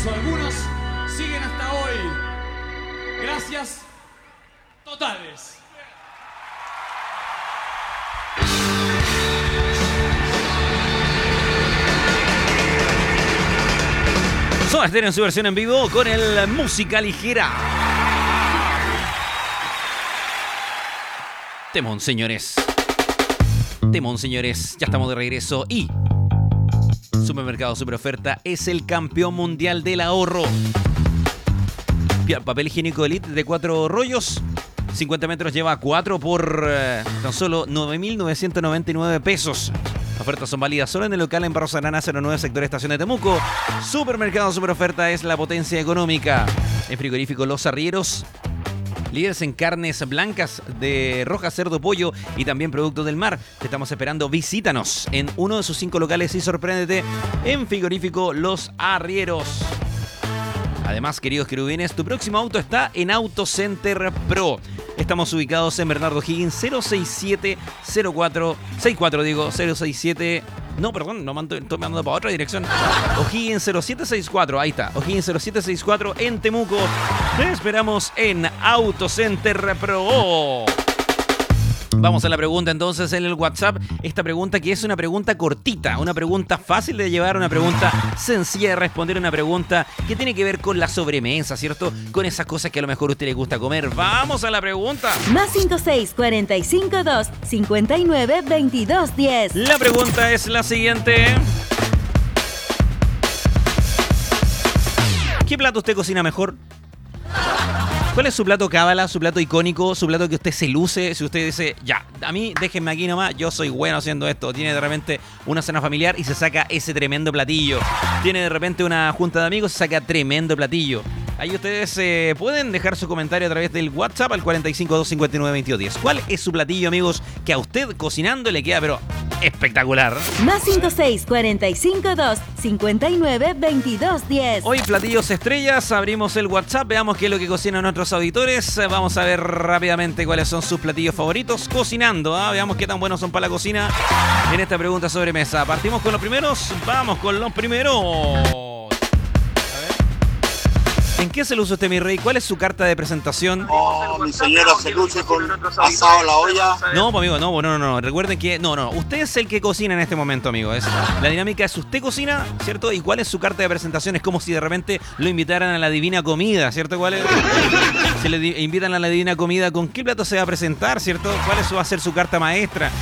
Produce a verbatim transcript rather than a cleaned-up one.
o algunos siguen hasta hoy. Gracias totales. Soda Stereo en su versión en vivo con el Música Ligera. Temón, señores. Temón, señores. Ya estamos de regreso y Supermercado Superoferta es el campeón mundial del ahorro. Papel higiénico Elite de cuatro rollos, cincuenta metros, lleva cuatro por eh, tan solo nueve mil novecientos noventa y nueve pesos. Las ofertas son válidas solo en el local en Barros Arana cero nueve, sector Estación de Temuco. Supermercado Superoferta es la potencia económica. En frigorífico Los Arrieros, líderes en carnes blancas de roja, cerdo, pollo y también productos del mar. Te estamos esperando. Visítanos en uno de sus cinco locales y sorpréndete en frigorífico Los Arrieros. Además, queridos querubines, tu próximo auto está en Autocenter Pro. Estamos ubicados en Bernardo Higgins cero seis siete cero cuatro seis cuatro, digo, cero seis siete... No, perdón, no mando, estoy mandando para otra dirección. O'Higgins cero siete seis cuatro, ahí está. O'Higgins cero siete seis cuatro en Temuco. Te esperamos en Autocenter Pro. Vamos a la pregunta entonces en el WhatsApp. Esta pregunta que es una pregunta cortita, una pregunta fácil de llevar, una pregunta sencilla de responder, una pregunta que tiene que ver con la sobremesa, ¿cierto? Con esas cosas que a lo mejor a usted le gusta comer. ¡Vamos a la pregunta! Más cinco seis cuatro cinco dos cinco nueve veintidós diez. La pregunta es la siguiente. ¿Qué plato usted cocina mejor? ¿Cuál es su plato cábala, su plato icónico, su plato que usted se luce? Si usted dice, ya, a mí déjenme aquí nomás, yo soy bueno haciendo esto. Tiene de repente una cena familiar y se saca ese tremendo platillo. Tiene de repente una junta de amigos y se saca tremendo platillo. Ahí ustedes eh, pueden dejar su comentario a través del WhatsApp al cuatro cinco dos cinco nueve veintidós diez. ¿Cuál es su platillo, amigos, que a usted cocinando le queda, pero espectacular? Más cinco seis cuatro cinco dos cinco nueve veintidós diez. Hoy platillos estrellas, abrimos el WhatsApp, veamos qué es lo que cocinan nuestros auditores. Vamos a ver rápidamente cuáles son sus platillos favoritos cocinando, ¿eh? Veamos qué tan buenos son para la cocina en esta pregunta sobre mesa. Partimos con los primeros, vamos con los primeros. ¿En qué se luce usted, mi rey? ¿Cuál es su carta de presentación? Oh, mi señora se luce con asado a la olla. No, pues, amigo, no, no, no, no. Recuerden que, no, no, usted es el que cocina en este momento, amigo. Es, la dinámica es usted cocina, ¿cierto? ¿Y cuál es su carta de presentación? Es como si de repente lo invitaran a la Divina Comida, ¿cierto? ¿Cuál es? Si le di- invitan a la Divina Comida, ¿con qué plato se va a presentar, ¿cierto? ¿Cuál es, va a ser su carta maestra?